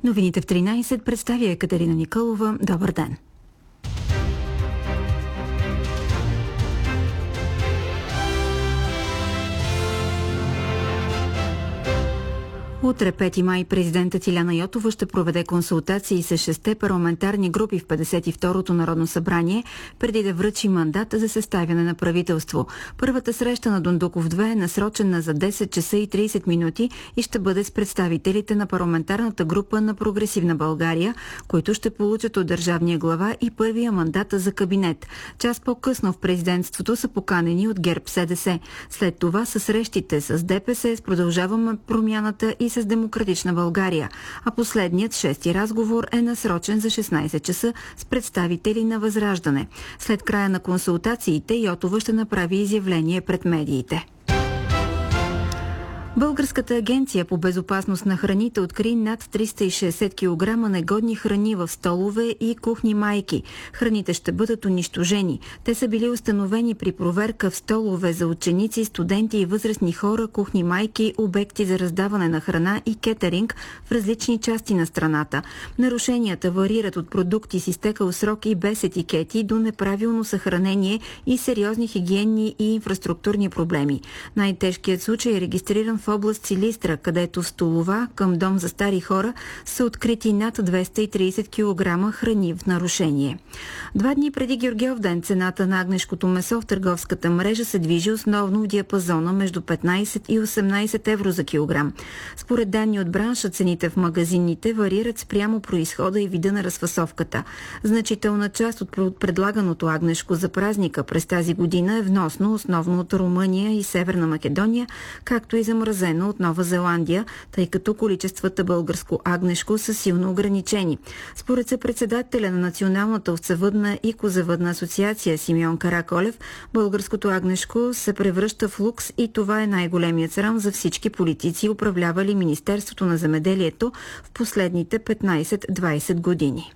Новините в 13 представя Екатерина Николова. Добър ден! Утре, 5 май, президентът Иляна Йотова ще проведе консултации с 6 парламентарни групи в 52-то Народно събрание, преди да връчи мандат за съставяне на правителство. Първата среща на Дондуков 2 е насрочена за 10 часа и 30 минути и ще бъде с представителите на парламентарната група на Прогресивна България, които ще получат от държавния глава и първия мандат за кабинет. Час по-късно в президентството са поканени от ГЕРБ-СДС. След това са срещите с ДПС, с Продължаваме промяната и с Демократична България, а последният, шести разговор, е насрочен за 16 часа с представители на Възраждане. След края на консултациите Йотова ще направи изявление пред медиите. Българската агенция по безопасност на храните откри над 360 кг негодни храни в столове и кухни майки. Храните ще бъдат унищожени. Те са били установени при проверка в столове за ученици, студенти и възрастни хора, кухни майки, обекти за раздаване на храна и кетеринг в различни части на страната. Нарушенията варират от продукти с изтекал срок и без етикети до неправилно съхранение и сериозни хигиенни и инфраструктурни проблеми. Най-тежкият случай е регистриран в област Силистра, където в столова към дом за стари хора са открити над 230 кг храни в нарушение. 2 дни преди Георгиевден цената на агнешкото месо в търговската мрежа се движи основно в диапазона между 15 и 18 евро за килограм. Според данни от бранша, цените в магазините варират спрямо произхода и вида на разфасовката. Значителна част от предлаганото агнешко за празника през тази година е вносно, основно от Румъния и Северна Македония, както и замразено от Нова Зеландия, тъй като количествата българско агнешко са силно ограничени. Според съпредседателя на Националната овцевъдна и козевъдна асоциация Симеон Караколев, българското агнешко се превръща в лукс и това е най-големият срам за всички политици, управлявали Министерството на земеделието в последните 15-20 години.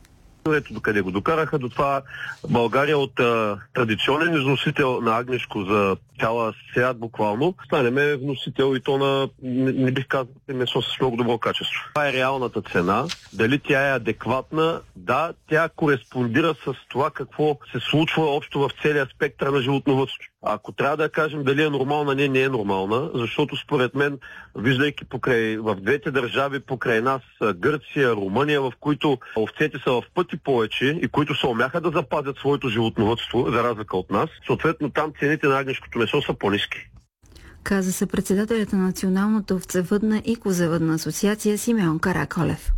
Ето докъде го докараха до това България от традиционен износител на агнешко за цяла свят буквално, станеме вносител и то на, не бих казал, месо с много добро качество. Това е реалната цена. Дали тя е адекватна? Да, тя кореспондира с това какво се случва общо в целия спектър на животновъдството. Ако трябва да кажем дали е нормална, не е нормална, защото според мен, виждайки в двете държави покрай нас, Гърция, Румъния, в които овцете са в пъти повече и които се умяха да запазят своето животновъдство, за разлика от нас, съответно там цените на агнешкото месо са по-ниски. Каза се председателят на Националната овцевъдна и козевъдна асоциация Симеон Караколев.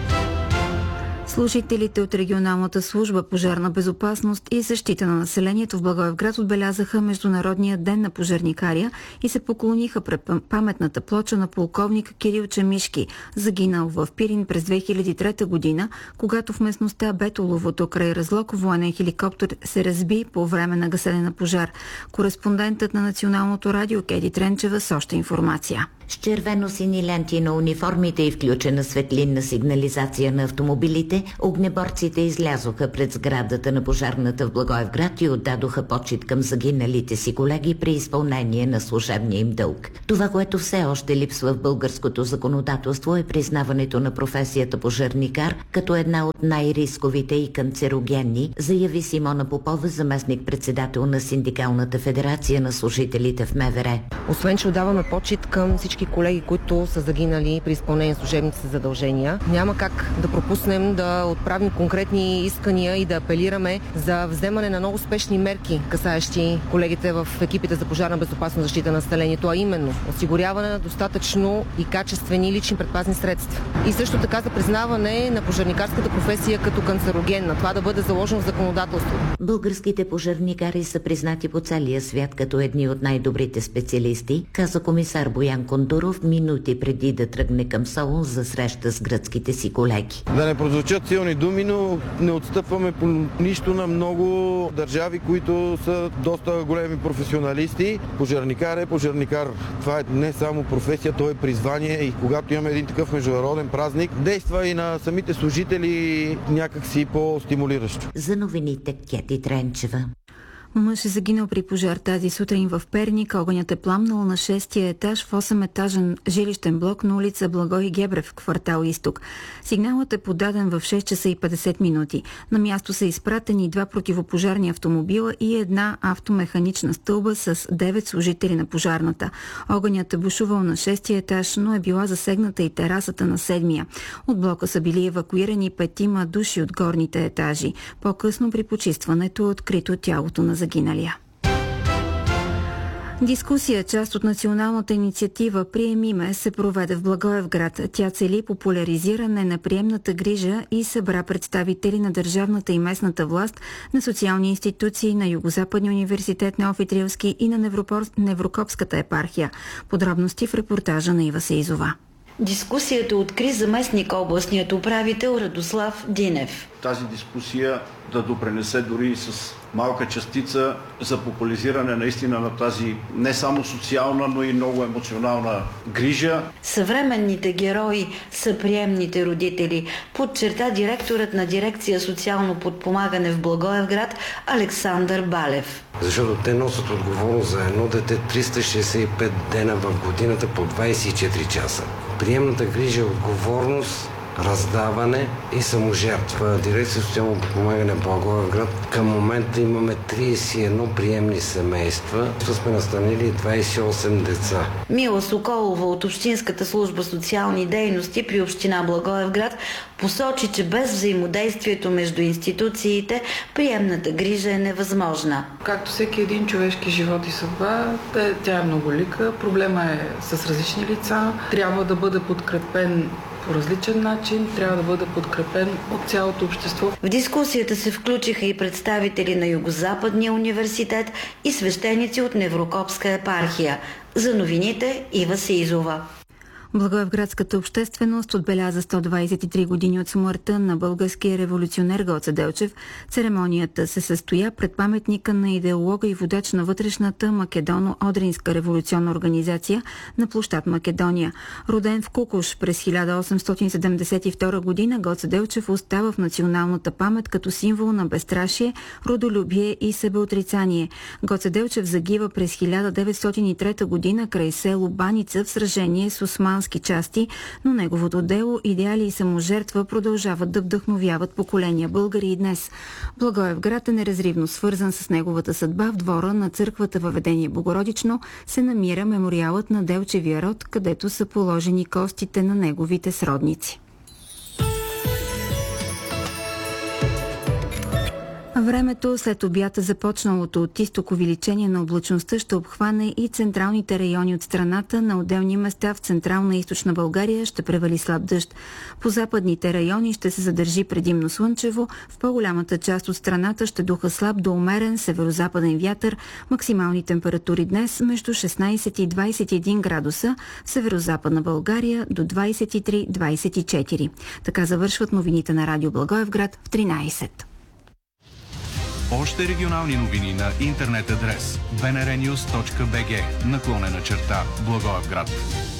Служителите от регионалната служба пожарна безопасност и защита на населението в Благоевград отбелязаха Международния ден на пожарникаря и се поклониха пред паметната плоча на полковник Кирил Чамишки, загинал в Пирин през 2003 година, когато в местността Бетоловото край Разлог военен хеликоптер се разби по време на гасене на пожар. Кореспондентът на Националното радио Кети Тренчева с още информация. С червено-сини ленти на униформите и включена светлинна сигнализация на автомобилите, огнеборците излязоха пред сградата на пожарната в Благоевград и отдадоха почит към загиналите си колеги при изпълнение на служебния им дълг. Това, което все още липсва в българското законодателство, е признаването на професията пожарникар като една от най-рисковите и канцерогенни, заяви Симона Попова, заместник-председател на Синдикалната федерация на служителите в МВР. Освен, че отдаваме почит към всички колеги, които са загинали при изпълнение на служебните си задължения, няма как да пропуснем да отправим конкретни искания и да апелираме за вземане на много спешни мерки, касаещи колегите в екипите за пожарна безопасност защита на населението, а именно осигуряване на достатъчно и качествени лични предпазни средства. И също така за признаване на пожарникарската професия като канцерогенна. Това да бъде заложено в законодателство. Българските пожарникари са признати по целия свят като едни от най-добрите специалисти, каза комисар Боян Кондуров минути преди да тръгне към Солун за среща с гръцките си колеги. Да не прозвучат силни думи, но не отстъпваме по нищо на много държави, които са доста големи професионалисти. Пожарникар е пожарникар. Това е не само професия, то е призвание и когато имаме един такъв международен празник, действа и на самите служители някакси по-стимулиращо. За новините Кети Тренчева. Мъж е загинал при пожар тази сутрин в Перник. Огънят е пламнал на 6-тия етаж в 8-етажен жилищен блок на улица Благой Гебрев в квартал Изток. Сигналът е подаден в 6 часа и 50 минути. На място са изпратени 2 противопожарни автомобила и една автомеханична стълба с 9 служители на пожарната. Огънят е бушувал на 6-тия етаж, но е била засегната и терасата на 7-я. От блока са били евакуирани 5 души от горните етажи. По-късно при почистването е открито тялото на загиналия. Дискусия, част от националната инициатива "Приеми ме", се проведе в Благоевград. Тя цели популяризиране на приемната грижа и събра представители на държавната и местната власт, на социални институции, на Югозападния университет Неофит Рилски и на Неврокопската епархия. Подробности в репортажа на Ива Сеизова. Дискусията откри заместник областният управител Радослав Динев. Тази дискусия да допринесе дори с малка частица за популяризиране наистина на тази не само социална, но и много емоционална грижа. Съвременните герои са приемните родители, подчерта директорът на дирекция социално подпомагане в Благоевград Александър Балев. Защото те носят отговорност за едно дете 365 дена в годината по 24 часа. Приемната грижа е отговорност, раздаване и саможертва. Дирекция социално подпомагане в Благоевград към момента имаме 31 приемни семейства. Сме настанили 28 деца. Мила Соколова от Общинската служба социални дейности при община Благоевград посочи, че без взаимодействието между институциите приемната грижа е невъзможна. Както всеки един човешки живот и съдба, тя е многолика. Проблема е с различни лица. Трябва да бъде подкрепен по различен начин, трябва да бъде подкрепен от цялото общество. В дискусията се включиха и представители на Югозападния университет и свещеници от Неврокопска епархия. За новините Ива Сеизова. Благоевградската общественост отбеляза 123 години от смъртта на българския революционер Гоце Делчев. Церемонията се състоя пред паметника на идеолога и водач на вътрешната македоно-одринска революционна организация на площад Македония. Роден в Кукуш през 1872 година, Гоце Делчев остава в националната памет като символ на безстрашие, родолюбие и себеотрицание. Гоце Делчев загива през 1903 година край село Баница в сражение с османски части, но неговото дело, идеали и саможертва продължават да вдъхновяват поколения българи и днес. Благоевград е неразривно свързан с неговата съдба. В двора на църквата Въведение Богородично се намира мемориалът на Делчевия род, където са положени костите на неговите сродници. Времето след обята, започналото от изток увеличение на облачността, ще обхване и централните райони от страната. На отделни места в централна и източна България ще превали слаб дъжд. По западните райони ще се задържи предимно слънчево. В по-голямата част от страната ще духа слаб до умерен северо-западен вятър. Максимални температури днес между 16 и 21 градуса. В северо-западна България до 23-24. Така завършват новините на Радио Благоевград в 13. Още регионални новини на интернет адрес bnrnews.bg / Благоевград.